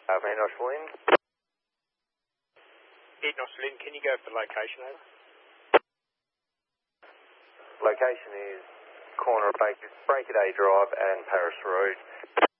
Enosh Lynn. Enosh Lynn, can you go for location over? Location is corner of Break It A Drive and Paris Road.